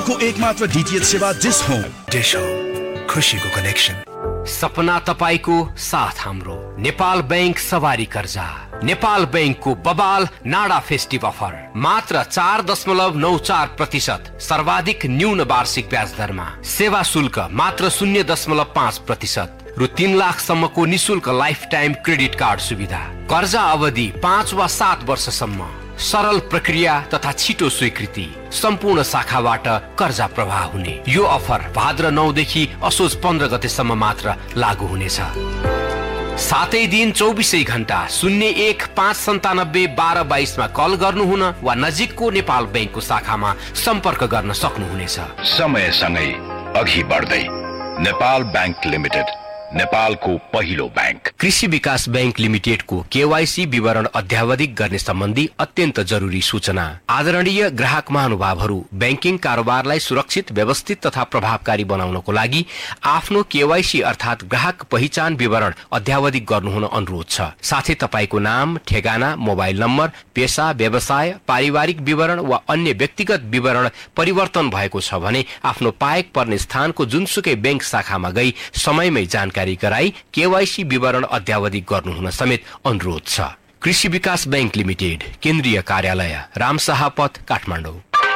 को एकमात्र डीटीएच सेवा डिश होम। डिश होम, खुशीको कनेक्सन। सपना तपाईको साथ हाम्रो। नेपाल बैंक सवारी कर्जा। नेपाल बैंकको बबाल नाडा फेस्टिभ अफर मात्र 4.94% सर्वाधिक न्यून वार्षिक ब्याज दरमा। सेवा शुल्क मात्र 0.5% रु 3 लाखसम्मको निशुल्क लाइफ टाइम क्रेडिट कार्ड सुविधा। कर्जा अवधि 5 वा 7 वर्षसम्म। सरल प्रक्रिया तथा छिटो स्वीकृति। सम्पूर्ण शाखाबाट कर्जा प्रवाह हुने। यो अफर भाद्र 9 देखि असोज 15 गतेसम्म मात्र लागू हुनेछ। सातै दिन 24 घण्टा 01-597-1222 मा कल गर्नुहुन वा नजिकको नेपाल बैंकको शाखामा सम्पर्क गर्न सक्नुहुनेछ। समयसँगै अघि बढ्दै नेपाल बैंक लिमिटेड, नेपालको पहिलो बैंक। कृषि विकास बैंक लिमिटेडको केवाईसी विवरण अध्यावधिक गर्ने सम्बन्धी अत्यन्त जरुरी सूचना। आदरणीय ग्राहक महानुभावहरू, बैंकिङ कारोबारलाई सुरक्षित, व्यवस्थित तथा प्रभावकारी बनाउनको लागि आफ्नो केवाईसी अर्थात ग्राहक पहिचान विवरण अध्यावधिक गर्नुहुन अनुरोध छ। साथै तपाईको नाम, ठेगाना, मोबाइल नम्बर, पेशा, व्यवसाय, पारिवारिक विवरण वा अन्य व्यक्तिगत विवरण परिवर्तन भएको छ भने आफ्नो पाएक पर्ने स्थानको जुनसुकै बैंक शाखामा गई समयमै जानकारी गराई केवाईसी विवरण अध्यावधिक गर्नुहुन समेत अनुरोध छ। कृषि विकास बैंक लिमिटेड, केन्द्रीय कार्यालय, रामशाह पथ, काठमाडौँ।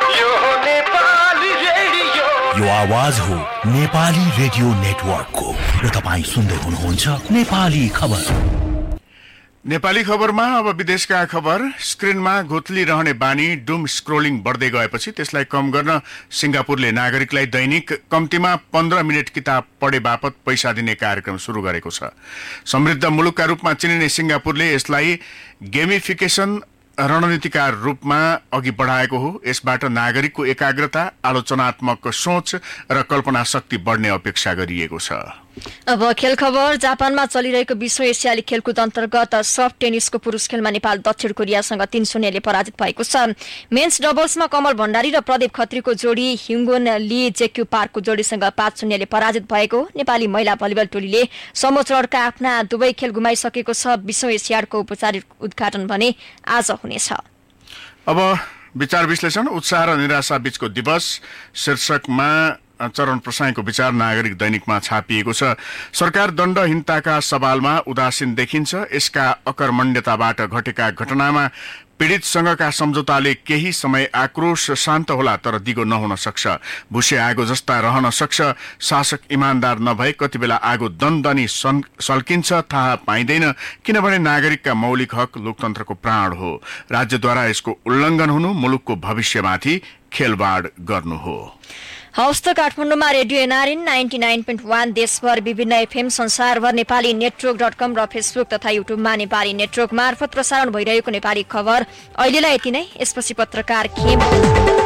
यो आवाज हो नेपाली रेडियो नेटवर्कको र तपाईँ सुन्दै हुनुहुन्छ नेपाली खबर। नेपाली खबरमा अब विदेशका खबर। स्क्रिनमा घोत्लिरहने बानी डुम स्क्रोलिङ बढ्दै गएपछि त्यसलाई कम गर्न सिङ्गापुरले नागरिकलाई दैनिक कम्तीमा 15 मिनट किताब पढे बापत पैसा दिने कार्यक्रम सुरु गरेको छ। समृद्ध मुलुकका रूपमा चिनिने सिङ्गापुरले यसलाई गेमिफिकेसन रणनीतिका रूपमा अघि बढाएको हो। यसबाट नागरिकको एकाग्रता, आलोचनात्मक सोच र कल्पना शक्ति बढ्ने अपेक्षा गरिएको छ। अब खेल खबर। जापानमा चलिरहेको विश्व एसियाली खेलकुद अन्तर्गत सफ्ट टेनिसको पुरुष खेलमा नेपाल दक्षिण कोरियासँग 3-0ले पराजित भएको छ। मेन्स डबल्समा कमल भण्डारी र प्रदीप खत्रीको जोडी ह्युङ्गोन ली जेक्यु पार्कको जोडीसँग 5-0ले पराजित भएको। नेपाली महिला भलिबल टोलीले समोच्चरका आफ्ना दुवै खेल गुमाइसकेको छ। विश्व एसियाडको औपचारिक उद्घाटन भने आज हुनेछ। अब विचार विश्लेषण। उत्साह र निराशा बीचको दिवस शीर्षकमा चरण प्रसाईको विचार नागरिक दैनिकमा छापिएको छ। सरकार दण्डहीनताका सवालमा उदासीन देखिन्छ। यसका अकर्मण्यताबाट घटेका घटनामा पीडितसँगका सम्झौताले केही समय आक्रोश शान्त होला, तर दिगो नहुन सक्छ। भुसे आगो जस्ता रहन सक्छ। शासक इमान्दार नभए कति बेला आगो दनदनी सल्किन्छ थाहा पाइँदैन, किनभने नागरिकका मौलिक हक लोकतन्त्रको प्राण हो। राज्यद्वारा यसको उल्लङ्घन हुनु मुलुकको भविष्यमाथि खेलवाड गर्नु हो। हवस् त काठमाडौँमा रेडियो एनआरएन 99.1 देशभर विभिन्न एफएम, संसारभर नेपाली नेटवर्क.com र फेसबुक तथा युट्युबमा नेपाली नेटवर्क मार्फत प्रसारण भइरहेको नेपाली खबर अहिलेलाई यति नै। यसपछि पत्रकार खेम